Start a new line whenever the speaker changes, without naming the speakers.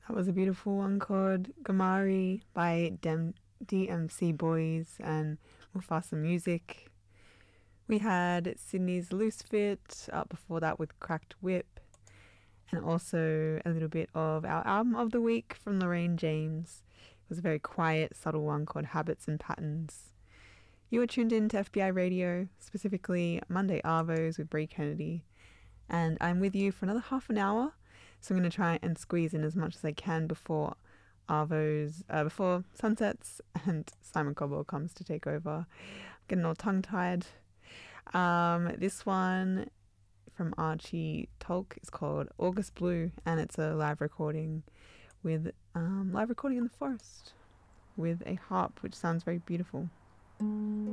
That was a beautiful one called Gamari by DMC Boys and Mufasa Music. We had Sydney's Loose Fit up before that with Cracked Whip, and also a little bit of our album of the week from Lorraine James. It was a very quiet, subtle one called Habits and Patterns. You were tuned in to FBI Radio, specifically Monday Arvos with Brie Kennedy, and I'm with you for another half an hour. So I'm going to try and squeeze in as much as I can before before Sunsets and Simon Cobble comes to take over. I'm getting all tongue-tied. This one from Archie Tolk is called August Blue, and it's a live recording in the forest with a harp, which sounds very beautiful.